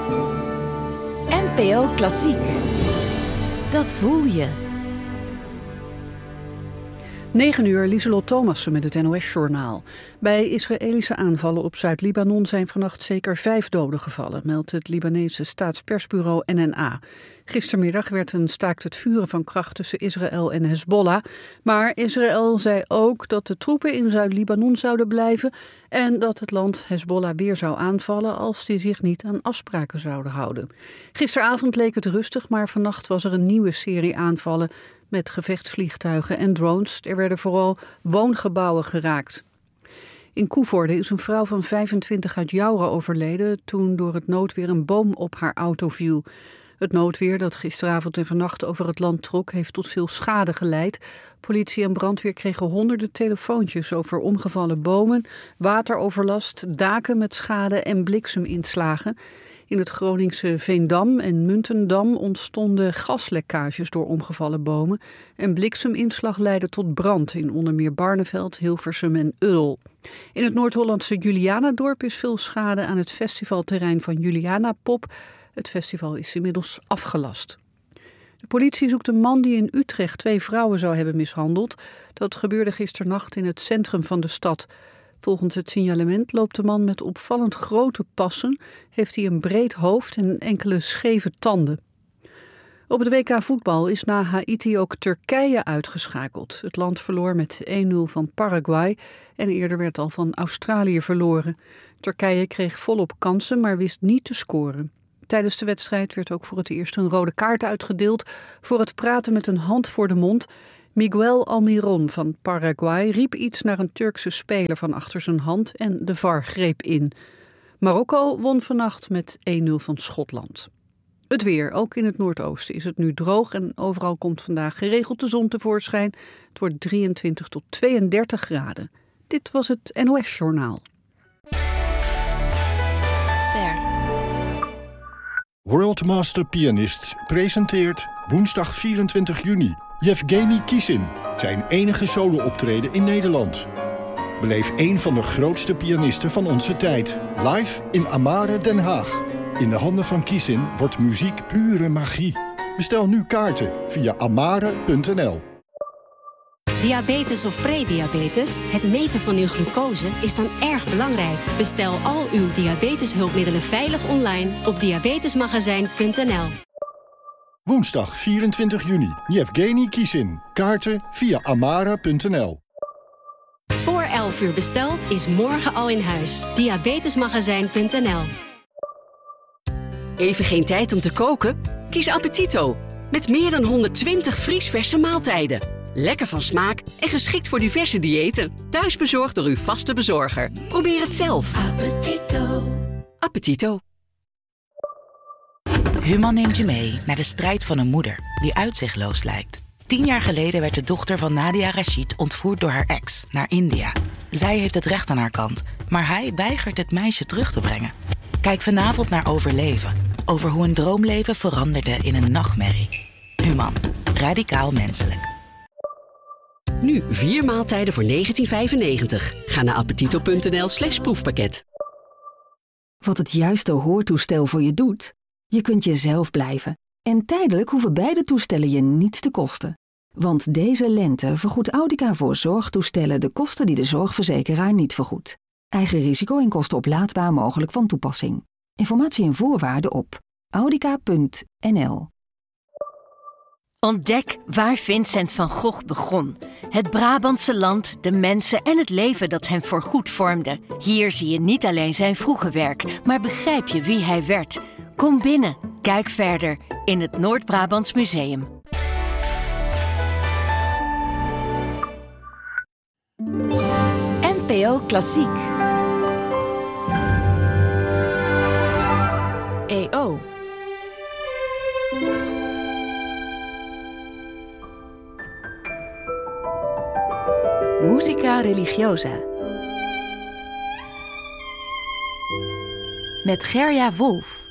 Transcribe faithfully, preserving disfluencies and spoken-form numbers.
N P O Klassiek. Dat voel je. negen uur, Lieselot Thomassen met het N O S-journaal. Bij Israëlische aanvallen op Zuid-Libanon zijn vannacht zeker vijf doden gevallen, meldt het Libanese staatspersbureau N N A. Gistermiddag werd een staakt het vuren van kracht tussen Israël en Hezbollah. Maar Israël zei ook dat de troepen in Zuid-Libanon zouden blijven en dat het land Hezbollah weer zou aanvallen als die zich niet aan afspraken zouden houden. Gisteravond leek het rustig, maar vannacht was er een nieuwe serie aanvallen met gevechtsvliegtuigen en drones. Er werden vooral woongebouwen geraakt. In Koevoorde is een vrouw van vijfentwintig uit Joure overleden toen door het noodweer een boom op haar auto viel. Het noodweer dat gisteravond en vannacht over het land trok heeft tot veel schade geleid. Politie en brandweer kregen honderden telefoontjes over omgevallen bomen, wateroverlast, daken met schade en blikseminslagen. In het Groningse Veendam en Muntendam ontstonden gaslekkages door omgevallen bomen. En blikseminslag leidde tot brand in onder meer Barneveld, Hilversum en Uddel. In het Noord-Hollandse Julianadorp is veel schade aan het festivalterrein van Juliana Pop. Het festival is inmiddels afgelast. De politie zoekt een man die in Utrecht twee vrouwen zou hebben mishandeld. Dat gebeurde gisternacht in het centrum van de stad. Volgens het signalement loopt de man met opvallend grote passen, heeft hij een breed hoofd en enkele scheve tanden. Op het W K voetbal is na Haiti ook Turkije uitgeschakeld. Het land verloor met één nul van Paraguay en eerder werd al van Australië verloren. Turkije kreeg volop kansen, maar wist niet te scoren. Tijdens de wedstrijd werd ook voor het eerst een rode kaart uitgedeeld voor het praten met een hand voor de mond. Miguel Almiron van Paraguay riep iets naar een Turkse speler van achter zijn hand en de V A R greep in. Marokko won vannacht met één nul van Schotland. Het weer, ook in het noordoosten is het nu droog en overal komt vandaag geregeld de zon tevoorschijn. Het wordt drieëntwintig tot tweeëndertig graden. Dit was het N O S-journaal. Ster. World Master Pianists presenteert woensdag vierentwintig juni Yevgeny Kissin, zijn enige solo-optreden in Nederland. Beleef een van de grootste pianisten van onze tijd, live in Amare Den Haag. In de handen van Kissin wordt muziek pure magie. Bestel nu kaarten via amare punt n l. Diabetes of prediabetes? Het meten van uw glucose is dan erg belangrijk. Bestel al uw diabeteshulpmiddelen veilig online op diabetesmagazijn punt n l. Woensdag vierentwintig juni, Yevgeny Kissin. Kaarten via amare punt n l. Voor elf uur besteld is morgen al in huis. diabetesmagazijn punt n l. Even geen tijd om te koken? Kies Appetito. Met meer dan honderdtwintig vriesverse maaltijden. Lekker van smaak en geschikt voor diverse diëten. Thuis bezorgd door uw vaste bezorger. Probeer het zelf. Appetito. Appetito. Human neemt je mee naar de strijd van een moeder die uitzichtloos lijkt. Tien jaar geleden werd de dochter van Nadia Rashid ontvoerd door haar ex naar India. Zij heeft het recht aan haar kant, maar hij weigert het meisje terug te brengen. Kijk vanavond naar Overleven. Over hoe een droomleven veranderde in een nachtmerrie. Human. Radicaal menselijk. Nu vier maaltijden voor negentien vijfennegentig. Ga naar appetito punt n l slash proefpakket. Wat het juiste hoortoestel voor je doet? Je kunt jezelf blijven. En tijdelijk hoeven beide toestellen je niets te kosten. Want deze lente vergoedt Audica voor zorgtoestellen de kosten die de zorgverzekeraar niet vergoedt. Eigen risico en kosten oplaadbaar mogelijk van toepassing. Informatie en voorwaarden op audica punt n l. Ontdek waar Vincent van Gogh begon. Het Brabantse land, de mensen en het leven dat hem voorgoed vormde. Hier zie je niet alleen zijn vroege werk, maar begrijp je wie hij werd. Kom binnen, kijk verder in het Noord-Brabants Museum. N P O Klassiek. E O. Musica religiosa. Met Gerja Wolf.